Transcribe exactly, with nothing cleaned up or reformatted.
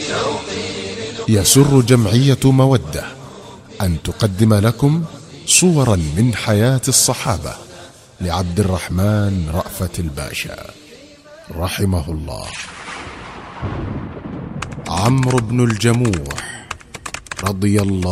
يسر جمعية مودة أن تقدم لكم صورا من حياة الصحابة لعبد الرحمن رأفت الباشا رحمه الله. عمرو بن الجموح رضي الله